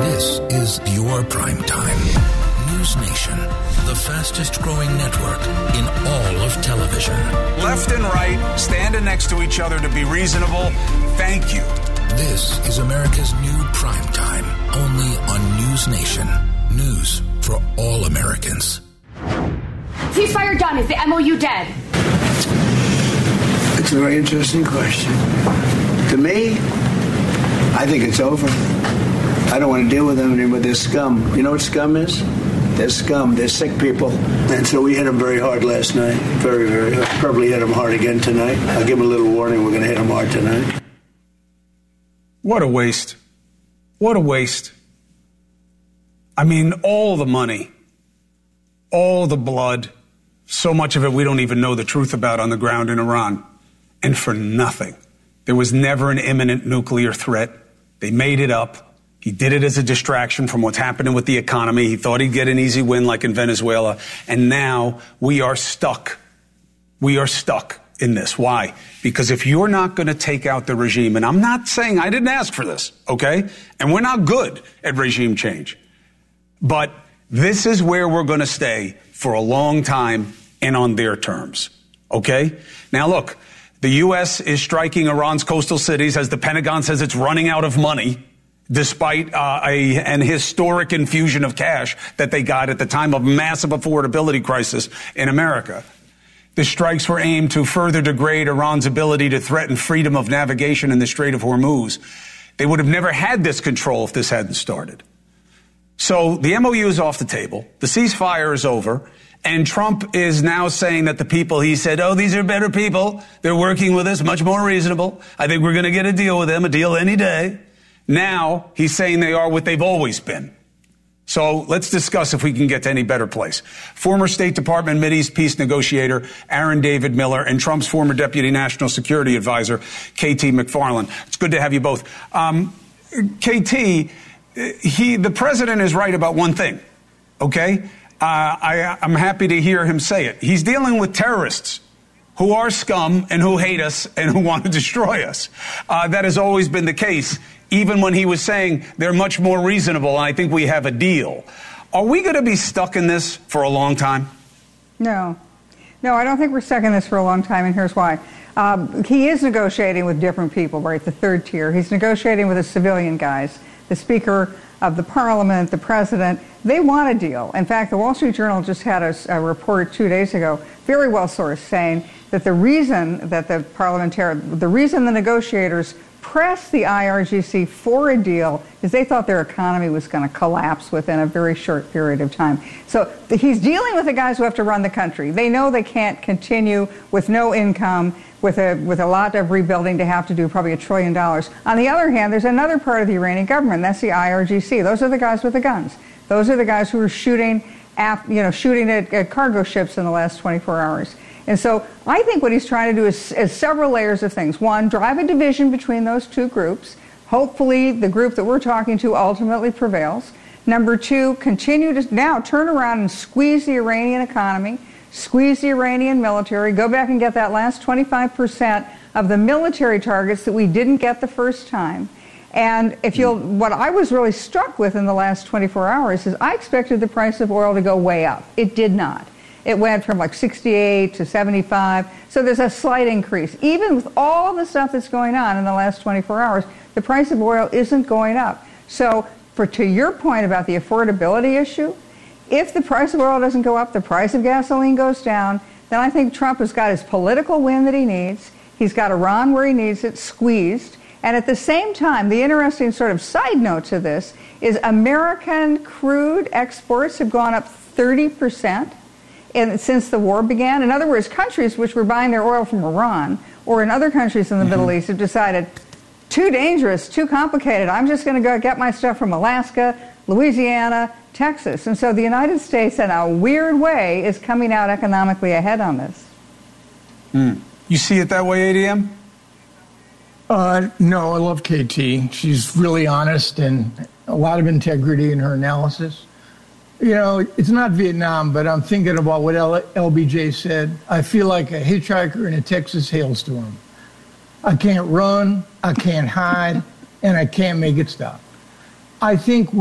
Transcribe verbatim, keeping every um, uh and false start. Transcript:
This is your prime time. News Nation, the fastest growing network in all of television. Left and right, standing next to each other to be reasonable. Thank you. This is America's new prime time, only on News Nation. News for all Americans. Ceasefire done. Is the M O U dead? It's a very interesting question. To me, I think it's over. I don't want to deal with them anymore. They're scum. You know what scum is? They're scum. They're sick people. And so we hit them very hard last night. Very, very hard. Probably hit them hard again tonight. I'll give them a little warning. We're going to hit them hard tonight. What a waste. What a waste. I mean, all the money, all the blood, so much of it we don't even know the truth about on the ground in Iran. And for nothing. There was never an imminent nuclear threat. They made it up. He did it as a distraction from what's happening with the economy. He thought he'd get an easy win like in Venezuela. And now we are stuck. We are stuck in this. Why? Because if you're not going to take out the regime, and I'm not saying I didn't ask for this, okay? And we're not good at regime change. But this is where we're going to stay for a long time and on their terms, okay? Now, look, the U S is striking Iran's coastal cities as the Pentagon says it's running out of money, despite uh, a, an historic infusion of cash that they got at the time of massive affordability crisis in America. The strikes were aimed to further degrade Iran's ability to threaten freedom of navigation in the Strait of Hormuz. They would have never had this control if this hadn't started. So the M O U is off the table. The ceasefire is over. And Trump is now saying that the people, he said, oh, these are better people. They're working with us, much more reasonable. I think we're going to get a deal with them, a deal any day. Now he's saying they are what they've always been. So let's discuss if we can get to any better place. Former State Department Mideast Peace negotiator Aaron David Miller and Trump's former Deputy National Security Advisor K T McFarland. It's good to have you both. Um, K T, he, the president is right about one thing, okay? Uh, I, I'm happy to hear him say it. He's dealing with terrorists who are scum and who hate us and who want to destroy us. Uh, that has always been the case, even when he was saying they're much more reasonable and I think we have a deal. Are we going to be stuck in this for a long time? No. No, I don't think we're stuck in this for a long time, and here's why. Um, he is negotiating with different people, right, the third tier. He's negotiating with the civilian guys, the Speaker of the Parliament, the President. They want a deal. In fact, the Wall Street Journal just had a, a report two days ago, very well sourced, saying that the reason that the parliamentarian, the reason the negotiators pressed the I R G C for a deal is they thought their economy was going to collapse within a very short period of time. So the, he's dealing with the guys who have to run the country. They know they can't continue with no income, with a with a lot of rebuilding to have to do, probably a trillion dollars. On the other hand, there's another part of the Iranian government. That's the I R G C. Those are the guys with the guns. Those are the guys who are shooting, at, you know, shooting at, at cargo ships in the last twenty-four hours. And so I think what he's trying to do is, is several layers of things. One, drive a division between those two groups. Hopefully the group that we're talking to ultimately prevails. Number two, continue to now turn around and squeeze the Iranian economy, squeeze the Iranian military, go back and get that last twenty-five percent of the military targets that we didn't get the first time. And if you'll, what I was really struck with in the last twenty-four hours is I expected the price of oil to go way up. It did not. It went from like sixty-eight to seventy-five. So there's a slight increase. Even with all the stuff that's going on in the last twenty-four hours, the price of oil isn't going up. So for to your point about the affordability issue, if the price of oil doesn't go up, the price of gasoline goes down, then I think Trump has got his political win that he needs. He's got Iran where he needs it, squeezed. And at the same time, the interesting sort of side note to this is American crude exports have gone up thirty percent. In, since the war began. In other words, countries which were buying their oil from Iran or in other countries in the mm-hmm. Middle East have decided, too dangerous, too complicated. I'm just going to go get my stuff from Alaska, Louisiana, Texas. And so the United States, in a weird way, is coming out economically ahead on this. Mm. You see it that way, A D M? Uh, no, I love K T. She's really honest and a lot of integrity in her analysis. You know, it's not Vietnam, but I'm thinking about what L B J said. I feel like a hitchhiker in a Texas hailstorm. I can't run, I can't hide, and I can't make it stop. I think